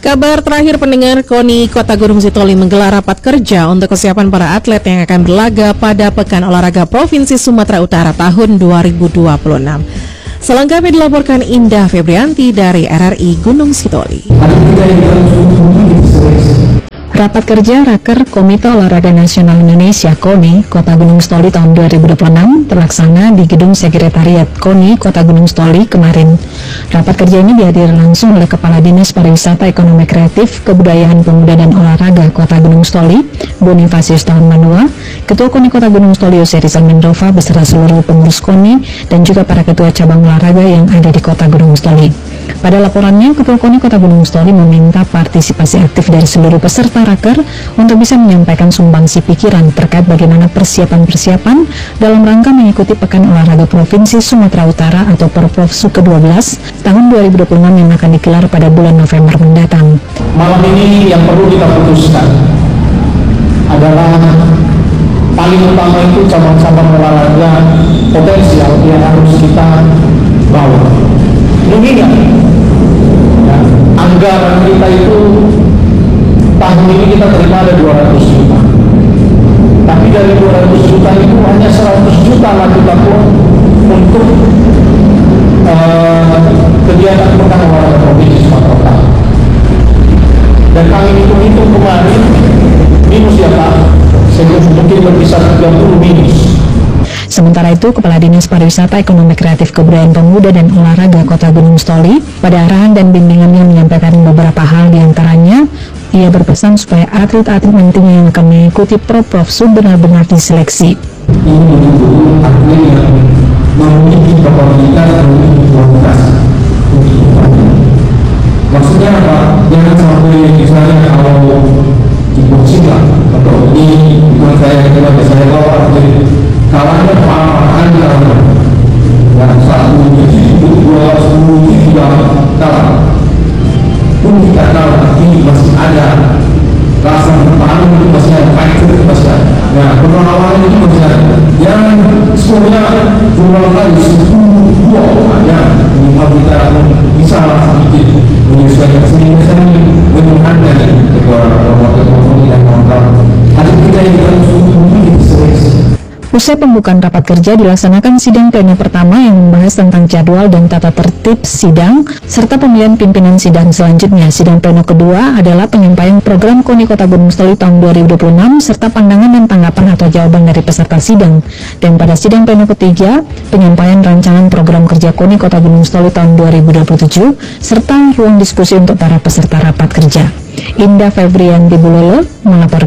Kabar terakhir pendengar, KONI Kota Gunung Sitoli menggelar rapat kerja untuk kesiapan para atlet yang akan berlaga pada Pekan Olahraga Provinsi Sumatera Utara tahun 2026. Selengkapnya dilaporkan Indah Febrianti dari RRI Gunung Sitoli. Rapat kerja Raker Komite Olahraga Nasional Indonesia KONI Kota Gunung Sitoli tahun 2026 terlaksana di Gedung Sekretariat KONI Kota Gunung Sitoli kemarin. Rapat kerja ini dihadiri langsung oleh Kepala Dinas Pariwisata Ekonomi Kreatif, Kebudayaan, Pemuda dan Olahraga Kota Gunung Sitoli, Bonifasius Tahun Manua, Ketua KONI Kota Gunung Sitoli Yose Rizal Mendova beserta seluruh pengurus KONI dan juga para ketua cabang olahraga yang ada di Kota Gunung Sitoli. Pada laporannya, Ketua KONI Kota Gunung Sitoli meminta partisipasi aktif dari seluruh peserta raker untuk bisa menyampaikan sumbangsi pikiran terkait bagaimana persiapan-persiapan dalam rangka mengikuti Pekan Olahraga Provinsi Sumatera Utara atau Perprovsu ke-12 tahun 2026 yang akan digelar pada bulan November mendatang. Malam ini yang perlu kita putuskan adalah paling utama itu cabang-cabang olahraga potensial yang harus kita bawa. Mengingat ya, anggaran kita itu tahun ini kita terima ada 200 juta, tapi dari 200 juta itu hanya 100 juta lagi untuk kegiatan Pekan Olahraga Provinsi Sumatera Utara. Dan kami hitung kemarin minus ya Pak, mungkin berkisar 30 minus. Sementara itu, Kepala Dinas Pariwisata Ekonomi Kreatif Kebudayaan Pemuda dan Olahraga Kota Gunung Sitoli pada arahan dan bimbingannya menyampaikan beberapa hal, diantaranya ia berpesan supaya atlet-atlet nantinya yang akan mengikuti Perprovsu benar-benar diseleksi. Ini menunjukkan atlet yang memiliki kapabilitas dan kualitas. Maksudnya apa? Jangan sampai misalnya kalau kickboxing lah atau ini bukan saya bawa kalahnya parah-parahan kalahnya. Yang satu itu 2 sudah kalah. Pun kita kalah, tapi masih ada rasa bertahan, itu masih ada fight, itu masih ada. Nah, perlawanan itu masih ada. Yang skornya jumlah kali 10-2 hanya minimal kita bisa sedikit menyesuaikan sendiri menyuhankan kepada dan kawan-kawan. Ada kita yang harus diseleksi. Usai pembukaan rapat kerja dilaksanakan sidang pleno pertama yang membahas tentang jadwal dan tata tertib sidang serta pemilihan pimpinan sidang selanjutnya. Sidang pleno kedua adalah penyampaian program KONI Kota Gunung Sitoli tahun 2026 serta pandangan dan tanggapan atau jawaban dari peserta sidang. Dan pada sidang pleno ketiga, penyampaian rancangan program kerja KONI Kota Gunung Sitoli tahun 2027 serta ruang diskusi untuk para peserta rapat kerja. Indah Febrianti melaporkan.